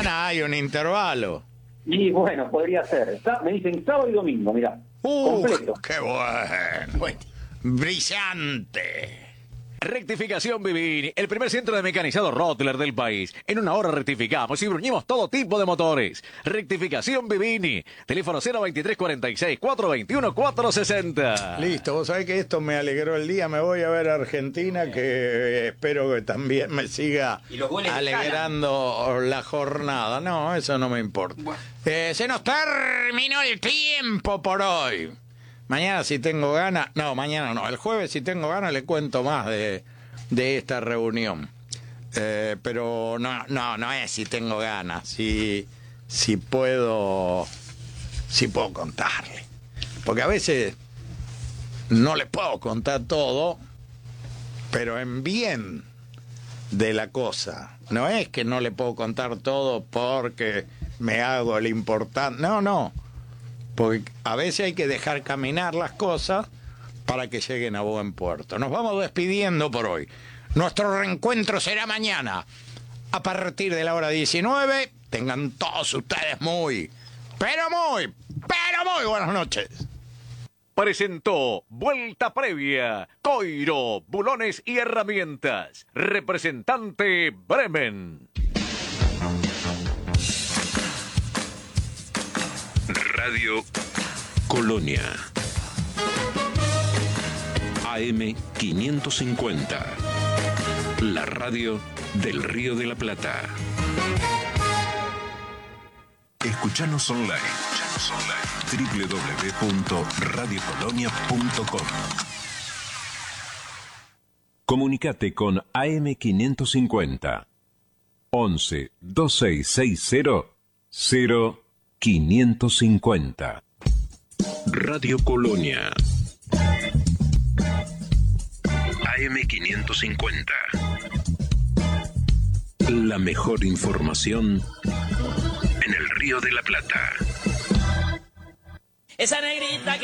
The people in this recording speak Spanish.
mañana hay un intervalo. Y bueno, podría ser. Me dicen sábado y domingo, mirá. Completo. ¡Qué bueno! ¡Brillante! Rectificación Vivini, el primer centro de mecanizado Rottler del país. En una hora rectificamos y bruñimos todo tipo de motores. Rectificación Vivini, teléfono 023-46-421-460. Listo, vos sabés que esto me alegró el día. Me voy a ver a Argentina, que espero que también me siga alegrando la jornada. No, eso no me importa. Bueno. Se nos terminó el tiempo por hoy. Mañana si tengo ganas, no, mañana no, el jueves si tengo ganas le cuento más de esta reunión. Pero no es si tengo ganas, si puedo contarle. Porque a veces no le puedo contar todo, pero en bien de la cosa. No es que no le puedo contar todo porque me hago el importante, no. Porque a veces hay que dejar caminar las cosas para que lleguen a buen puerto. Nos vamos despidiendo por hoy. Nuestro reencuentro será mañana a partir de la hora 19. Tengan todos ustedes muy buenas noches. Presentó Vuelta Previa, Coiro, Bulones y Herramientas. Representante Bremen. Radio Colonia AM 550, la radio del Río de la Plata. Escuchanos online www.radiocolonia.com. Comunicate con AM 550 11 2660 0550. Radio Colonia AM 550. La mejor información en el Río de la Plata. Esa negrita